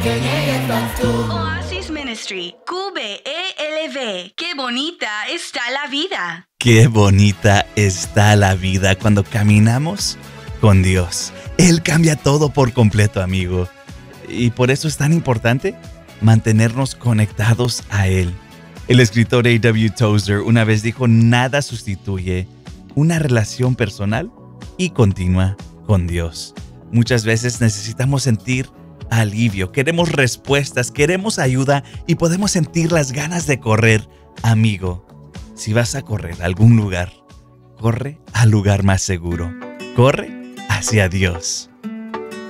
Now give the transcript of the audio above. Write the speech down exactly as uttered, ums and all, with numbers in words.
Oasis Ministry, Q B E L V. Qué bonita está la vida. Qué bonita está la vida cuando caminamos con Dios. Él cambia todo por completo, amigo. Y por eso es tan importante mantenernos conectados a Él. El escritor A W Tozer una vez dijo: nada sustituye una relación personal y continua con Dios. Muchas veces necesitamos sentir alivio, queremos respuestas, queremos ayuda y podemos sentir las ganas de correr. Amigo, si vas a correr a algún lugar, corre al lugar más seguro. Corre hacia Dios.